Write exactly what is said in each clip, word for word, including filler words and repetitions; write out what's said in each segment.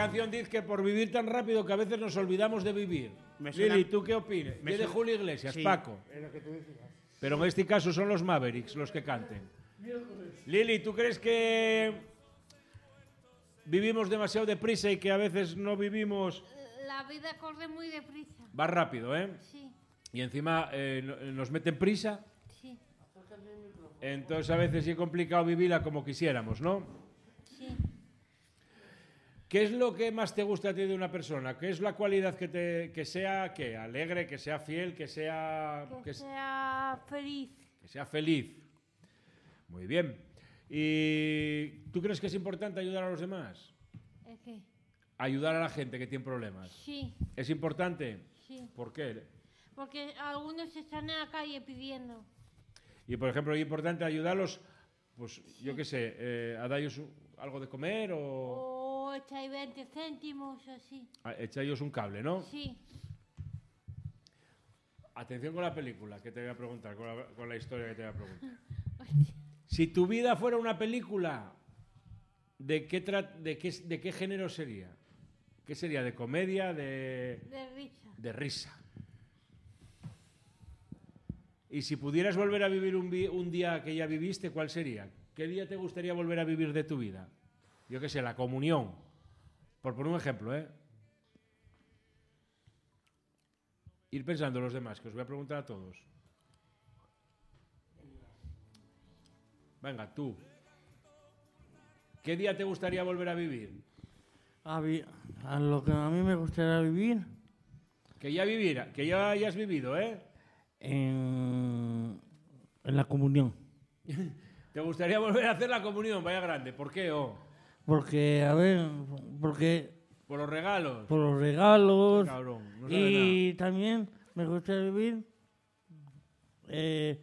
canción dice que por vivir tan rápido que a veces nos olvidamos de vivir. Suena... Lili, ¿tú qué opinas? Me Yo de suena... Julio Iglesias, sí. Paco. Pero en este caso son los Mavericks los que canten. Lili, ¿tú crees que vivimos demasiado deprisa y que a veces no vivimos? La vida corre muy deprisa. Va rápido, ¿eh? Sí. Y encima eh, nos meten prisa. Sí. Entonces a veces sí es complicado vivirla como quisiéramos, ¿no? Sí. ¿Qué es lo que más te gusta a ti de una persona? ¿Qué es la cualidad que, te, que sea ¿qué? Alegre, que sea fiel, que sea... Que, que sea feliz. Que sea feliz. Muy bien. ¿Y tú crees que es importante ayudar a los demás? ¿El qué? Ayudar a la gente que tiene problemas. Sí. ¿Es importante? Sí. ¿Por qué? Porque algunos están en la calle pidiendo. Y, por ejemplo, es importante ayudarlos, pues, sí. yo qué sé, eh, a darles algo de comer o... O echáis veinte céntimos o así. Echáis un cable, ¿no? Sí. Atención con la película que te voy a preguntar, con la, con la historia que te voy a preguntar. Si tu vida fuera una película, ¿de qué, tra- de qué, de qué género sería? ¿Qué sería? ¿De comedia? ¿De...? De risa. De risa. Y si pudieras volver a vivir un, vi- un día que ya viviste, ¿cuál sería? ¿Qué día te gustaría volver a vivir de tu vida? Yo qué sé, la comunión. Por poner un ejemplo, ¿eh? Ir pensando en los demás, que os voy a preguntar a todos. Venga, tú. ¿Qué día te gustaría volver a vivir? A, vi- a lo que a mí me gustaría vivir. Que ya viviera, que ya hayas vivido, ¿eh? En, en la comunión. ¿Te gustaría volver a hacer la comunión? Vaya grande. ¿Por qué? Oh? Porque, a ver, porque... Por los regalos. Por los regalos. Cabrón, no sabe y también me gustaría vivir... Eh,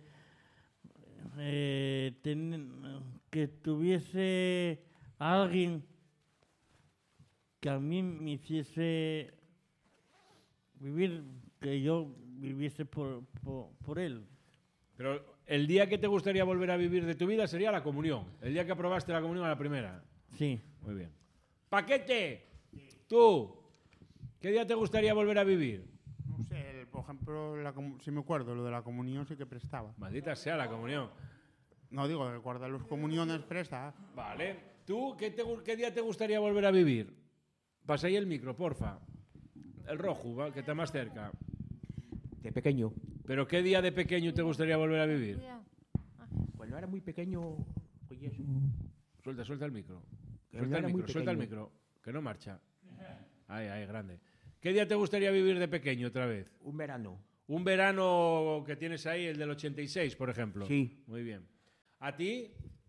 eh, ten- que tuviese a alguien que a mí me hiciese vivir, que yo viviese por, por, por él. Pero el día que te gustaría volver a vivir de tu vida sería la comunión. El día que aprobaste la comunión a la primera. Sí. Muy bien. Paquete, tú, ¿qué día te gustaría volver a vivir? No sé, el- por ejemplo, la comu- si me acuerdo, lo de la comunión sí que prestaba. Maldita sea la comunión. No, digo, el guardar las comuniones presta. Vale. ¿Tú qué, te gu- qué día te gustaría volver a vivir? Pasa ahí el micro, porfa. El rojo, ¿va? Que está más cerca. De pequeño. ¿Pero qué día de pequeño te gustaría volver a vivir? Cuidado. Cuando era muy pequeño, pues eso. Suelta, suelta el micro. Que Suelta el era muy micro, suelta el pequeño. micro. Que no marcha. Ahí, ahí, grande. ¿Qué día te gustaría vivir de pequeño otra vez? Un verano. Un verano que tienes ahí, el del ochenta y seis, por ejemplo. Sí. Muy bien. ¿A ti?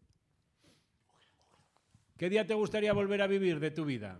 ¿Qué día te gustaría volver a vivir de tu vida?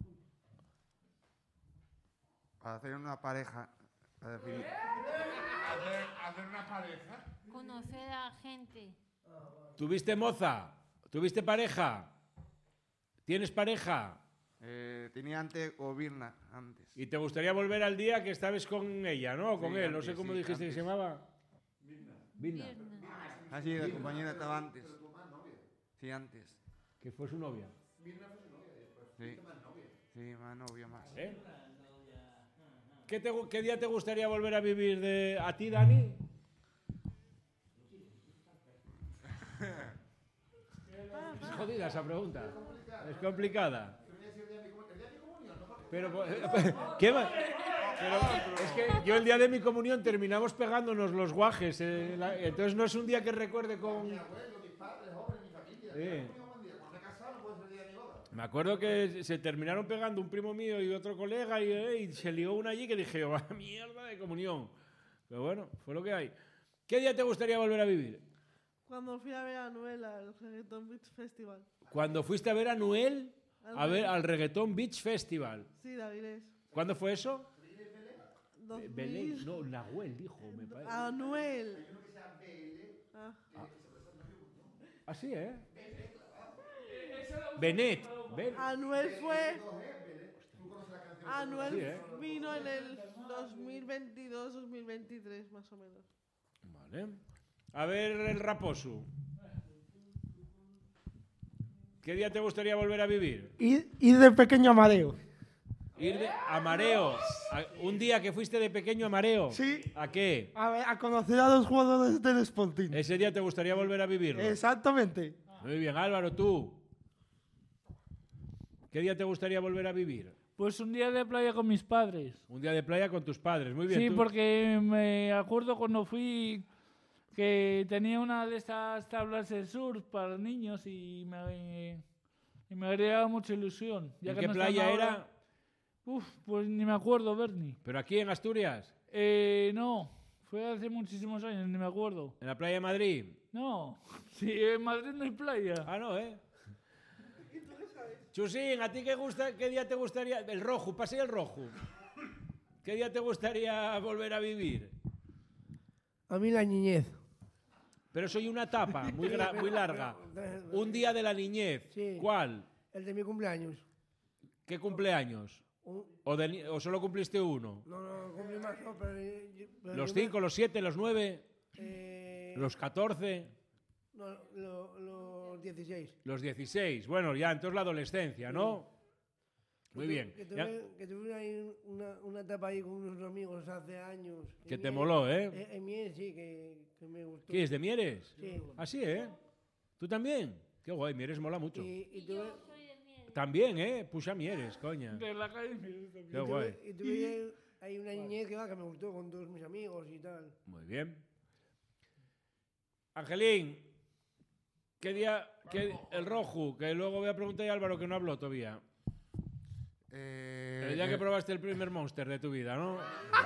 Para hacer una pareja. Para definir. ¿Hacer, hacer una pareja? Conocer a gente. ¿Tuviste moza? ¿Tuviste pareja? ¿Tienes pareja? Eh, tenía antes o Virna, antes. Y te gustaría volver al día que estabas con ella, ¿no? O con Sí, él, no antes, sé cómo sí, dijiste que antes. se llamaba. Virna. Ah, sí, la compañera estaba antes. Sí, antes. Que fue su novia. Sí. Sí, más novia más. ¿Eh? ¿Qué, te gu- ¿Qué día te gustaría volver a vivir de a ti, Dani? Es jodida esa pregunta. Es complicada. Pero, ¿qué va? Pero es que yo el día de mi comunión terminamos pegándonos los guajes. eh, la- entonces no es un día que recuerde con... Sí. Me acuerdo que se terminaron pegando un primo mío y otro colega y, eh, y se lió una allí que dije, ¡va mierda de comunión! Pero bueno, fue lo que hay. ¿Qué día te gustaría volver a vivir? Cuando fui a ver a Noel al Reggaeton Beach Festival. Cuando fuiste a ver a Noel a ver al Reggaeton Beach Festival. Sí, de Avilés. ¿Cuándo fue eso? dos mil. Belén, no, Nahuel dijo, me parece. A Noel. Ah. Ah, sí, ¿eh? Benet. Ben- Anuel fue. Anuel Sí, ¿eh? vino en el dos mil veintidós dos mil veintitrés, más o menos. Vale. A ver, el Raposo. ¿Qué día te gustaría volver a vivir? Ir, ir de pequeño a Amadeo. Ir de- a Mareo. A- un día que fuiste de pequeño a Mareo. Sí. ¿A qué? A, ver, a conocer a los jugadores del Sporting. Ese día te gustaría volver a vivirlo. Exactamente. Muy bien, Álvaro, tú. ¿Qué día te gustaría volver a vivir? Pues un día de playa con mis padres. Un día de playa con tus padres. Muy bien. Sí, ¿tú? porque me acuerdo cuando fui que tenía una de estas tablas de surf para niños y me, y me haría mucha ilusión. Ya ¿En que qué no están playa ahora. era? Uf, pues ni me acuerdo, Bernie. ¿Pero aquí en Asturias? Eh, no, fue hace muchísimos años, ni me acuerdo. ¿En la playa de Madrid? No, sí, en Madrid no hay playa. Ah, no, ¿eh? Chusín, ¿a ti qué, gusta, qué día te gustaría? El rojo, pase el rojo. ¿Qué día te gustaría volver a vivir? A mí la niñez. Pero soy una etapa muy, gra- pero- muy larga. pero- Un día de la niñez. Sí. ¿Cuál? El de mi cumpleaños. ¿Qué cumpleaños? Un- ¿O, de ni- o solo cumpliste uno? No, no, cumplí más, no, pero... yo- pero ¿Los yo me- cinco, los siete, los nueve? eh, ¿Los catorce? No, lo- los dieciséis. ¿Los dieciséis? Bueno, ya, entonces la adolescencia, ¿no? Muy Que tu- bien. Que Ya- tuve, que tuve ahí una, una etapa ahí con unos amigos hace años. Que En te Mieres- moló, ¿eh? En, en Mieres, sí, que, que me gustó. ¿Qué es, de Mieres? Sí. Así, ¿eh? ¿Tú también? Qué guay, Mieres mola mucho. Y, y tuve, También, ¿eh? Puxa Mieres, coña. De la calle Mieres también. Qué y guay. tuve, y tuve ahí- ahí una niñez que, va, que me gustó con todos mis amigos y tal. Muy bien. Angelín, ¿qué día? Qué, el rojo, que luego voy a preguntar a Álvaro que no habló todavía. Eh, El día que eh, probaste el primer Monster de tu vida, ¿no?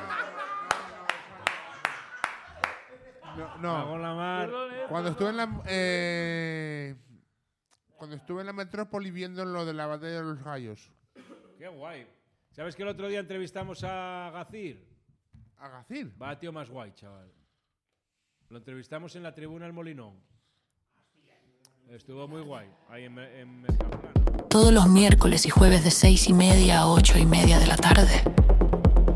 No, Cago en no. la mar. Perdón, eh, Cuando estuve en la... eh, cuando estuve en la metrópoli viendo lo de la batalla de los gallos. Qué guay. ¿Sabes que el otro día entrevistamos a Gacir? ¿A Gacir? Va, tío más guay, chaval. Lo entrevistamos en la tribuna El Molinón. Estuvo muy guay, ahí en, en Mercaplana. Todos los miércoles y jueves de seis y media a ocho y media de la tarde.